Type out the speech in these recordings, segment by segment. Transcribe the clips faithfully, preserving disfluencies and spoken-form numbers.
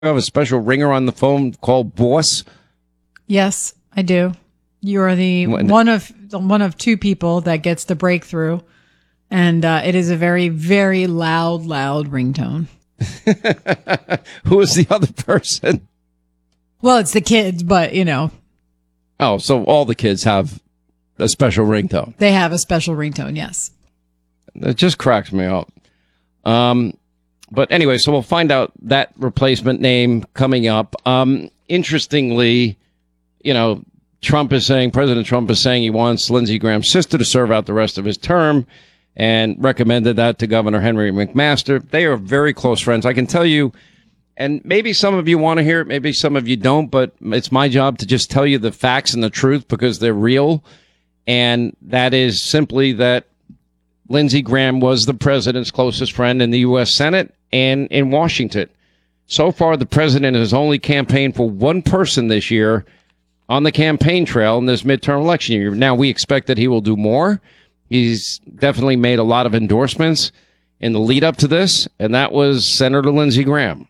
have a special ringer on the phone called Boss? Yes, I do. You are the What? one of the one of two people that gets the breakthrough, and uh, it is a very, very loud, loud ringtone. Who is the other person? Well, it's the kids, but you know, Oh, so all the kids have a special ringtone. they have a special ringtone. Yes. It just cracks me up. Um, but anyway, so we'll find out that replacement name coming up. Um, interestingly, you know, Trump is saying, President Trump is saying he wants Lindsey Graham's sister to serve out the rest of his term and recommended that to Governor Henry McMaster. They are very close friends. I can tell you, and maybe some of you want to hear it, maybe some of you don't, but it's my job to just tell you the facts and the truth because they're real. And that is simply that Lindsey Graham was the president's closest friend in the U S Senate and in Washington. So far, the president has only campaigned for one person this year on the campaign trail in this midterm election year. Now, we expect that he will do more. He's definitely made a lot of endorsements in the lead up to this, and that was Senator Lindsey Graham.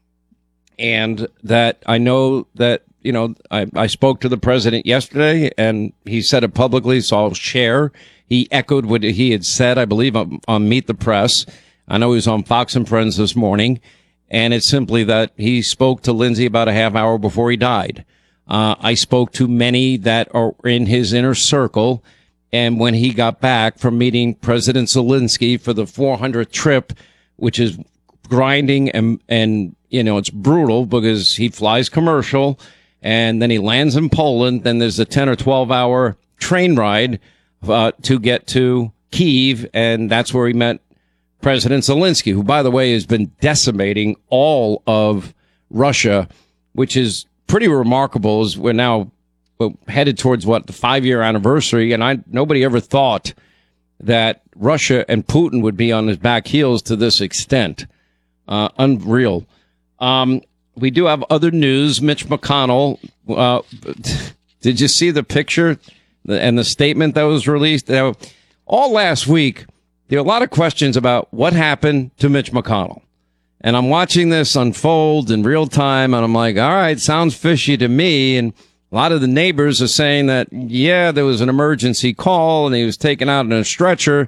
And that I know that, you know, I, I spoke to the president yesterday, and he said it publicly, so I'll share. He echoed what he had said, I believe, on, on Meet the Press. I know he was on Fox and Friends this morning, and it's simply that he spoke to Lindsey about a half hour before he died. Uh, I spoke to many that are in his inner circle, and when he got back from meeting President Zelensky for the four hundredth trip, which is grinding and, and, you know, it's brutal because he flies commercial and then he lands in Poland. Then there's a ten or twelve hour train ride uh, to get to Kyiv. And that's where he met President Zelensky, who, by the way, has been decimating all of Russia, which is pretty remarkable as we're now headed towards what the five year anniversary. And I, nobody ever thought that Russia and Putin would be on his back heels to this extent. Uh, unreal. Um, we do have other news. Mitch McConnell, uh, did you see the picture and the statement that was released? Now, all last week, there were a lot of questions about what happened to Mitch McConnell. And I'm watching this unfold in real time, and I'm like, all right, sounds fishy to me. And a lot of the neighbors are saying that, yeah, there was an emergency call, and he was taken out in a stretcher.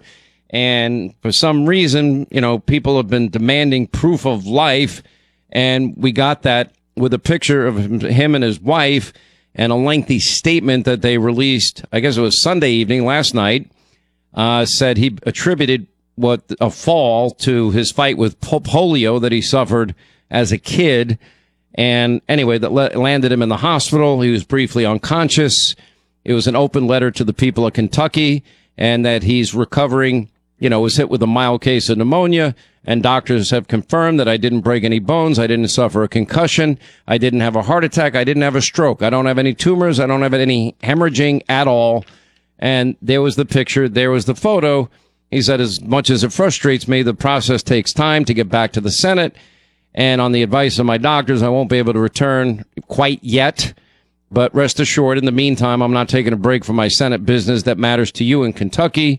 And for some reason, you know, people have been demanding proof of life. And we got that with a picture of him and his wife and a lengthy statement that they released. I guess it was Sunday evening last night, uh, said he attributed what a fall to his fight with polio that he suffered as a kid. And anyway, that le- landed him in the hospital. He was briefly unconscious. It was an open letter to the people of Kentucky, and that he's recovering, you know, was hit with a mild case of pneumonia. And doctors have confirmed that I didn't break any bones. I didn't suffer a concussion. I didn't have a heart attack. I didn't have a stroke. I don't have any tumors. I don't have any hemorrhaging at all. And there was the picture. There was the photo. He said, as much as it frustrates me, the process takes time to get back to the Senate. And on the advice of my doctors, I won't be able to return quite yet. But rest assured, in the meantime, I'm not taking a break from my Senate business that matters to you in Kentucky.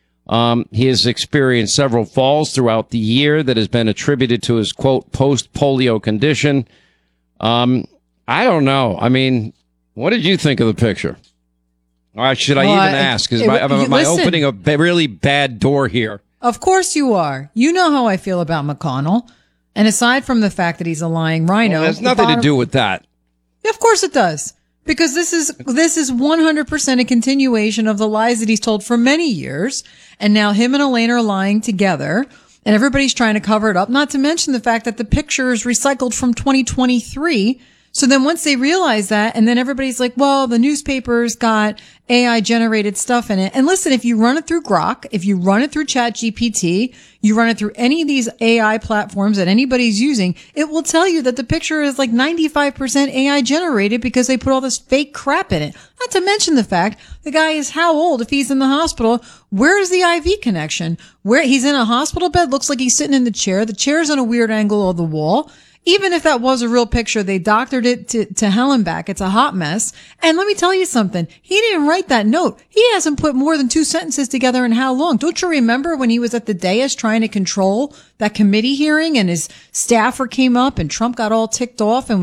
Um, he has experienced several falls throughout the year that has been attributed to his, quote, post-polio condition. Um, I don't know. I mean, what did you think of the picture? Or should I well, even I, ask? Is it, my, am you, I listen, opening a b- really bad door here? Of course you are. You know how I feel about McConnell. And aside from the fact that he's a lying rhino. Well, there's nothing bottom, to do with that. Of course it does. Because this is this is one hundred percent a continuation of the lies that he's told for many years. And now him and Elaine are lying together. And everybody's trying to cover it up. Not to mention the fact that the picture is recycled from twenty twenty-three. So then once they realize that, and then everybody's like, well, the newspaper's got A I generated stuff in it. And listen, if you run it through Grok, if you run it through ChatGPT, you run it through any of these A I platforms that anybody's using, it will tell you that the picture is like ninety-five percent A I generated because they put all this fake crap in it. Not to mention the fact the guy is how old if he's in the hospital? Where is the I V connection? Where he's in a hospital bed, looks like he's sitting in the chair. The chair's on a weird angle of the wall. even if that was a real picture, they doctored it to, to hell and back. It's a hot mess. And let me tell you something. He didn't write that note. He hasn't put more than two sentences together in how long? Don't you remember when he was at the dais trying to control that committee hearing and his staffer came up and Trump got all ticked off and